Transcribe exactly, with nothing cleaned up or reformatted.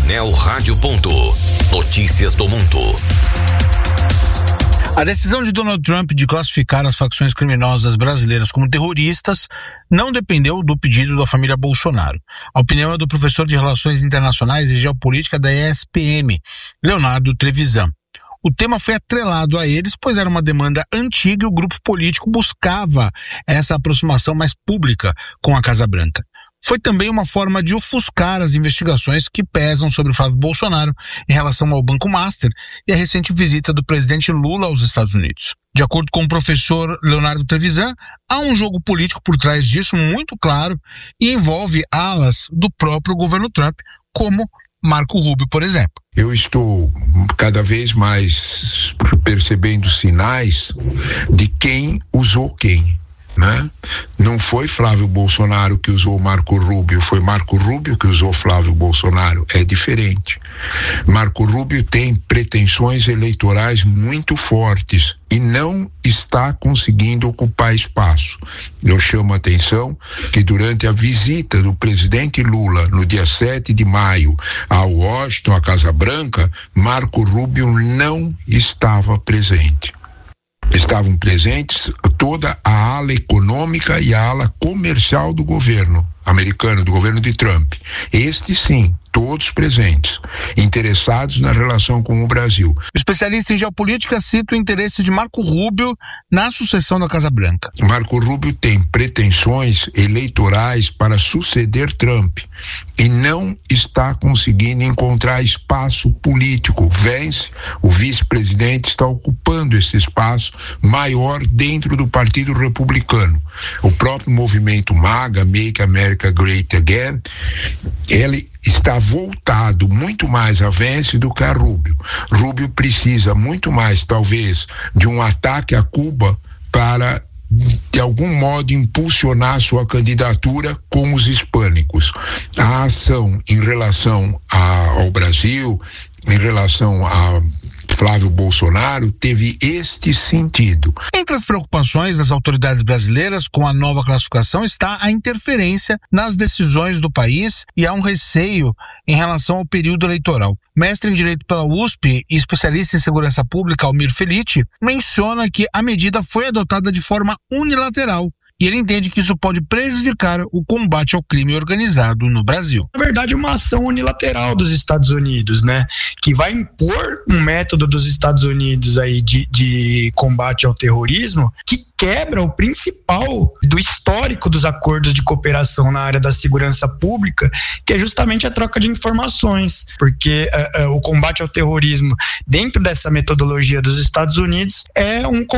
Jornal Rádio Ponto. Notícias do mundo. A decisão de Donald Trump de classificar as facções criminosas brasileiras como terroristas não dependeu do pedido da família Bolsonaro. A opinião é do professor de Relações Internacionais e Geopolítica da E S P M, Leonardo Trevisan. O tema foi atrelado a eles, pois era uma demanda antiga e o grupo político buscava essa aproximação mais pública com a Casa Branca. Foi também uma forma de ofuscar as investigações que pesam sobre Flávio Bolsonaro em relação ao Banco Master e a recente visita do presidente Lula aos Estados Unidos. De acordo com o professor Leonardo Trevisan, há um jogo político por trás disso muito claro e envolve alas do próprio governo Trump, como Marco Rubio, por exemplo. Eu estou cada vez mais percebendo sinais de quem usou quem. Né? Não foi Flávio Bolsonaro que usou Marco Rubio, foi Marco Rubio que usou Flávio Bolsonaro. É diferente. Marco Rubio tem pretensões eleitorais muito fortes e não está conseguindo ocupar espaço. Eu chamo a atenção que durante a visita do presidente Lula no dia sete de maio a Washington, à Casa Branca, Marco Rubio não estava presente. Estavam presentes toda a ala econômica e a ala comercial do governo americano, do governo de Trump. Estes sim, todos presentes, interessados na relação com o Brasil. O especialista em geopolítica cita o interesse de Marco Rubio na sucessão da Casa Branca. Marco Rubio tem pretensões eleitorais para suceder Trump e não está conseguindo encontrar espaço político. Vence, o vice-presidente está ocupando esse espaço maior dentro do Partido Republicano. O próprio movimento MAGA, Make America Great Again, ele está voltado muito mais a Vence do que a Rubio. Rubio precisa muito mais, talvez, de um ataque a Cuba para, de algum modo, impulsionar sua candidatura com os hispânicos. A ação em relação a, ao Brasil, em relação a Flávio Bolsonaro, teve este sentido. Entre as preocupações das autoridades brasileiras com a nova classificação está a interferência nas decisões do país e há um receio em relação ao período eleitoral. Mestre em Direito pela U S P e especialista em segurança pública, Almir Felitti, menciona que a medida foi adotada de forma unilateral. E ele entende que isso pode prejudicar o combate ao crime organizado no Brasil. Na verdade, uma ação unilateral dos Estados Unidos, né? Que vai impor um método dos Estados Unidos aí de, de combate ao terrorismo que quebra o principal do histórico dos acordos de cooperação na área da segurança pública, que é justamente a troca de informações. Porque uh, uh, o combate ao terrorismo, dentro dessa metodologia dos Estados Unidos, é um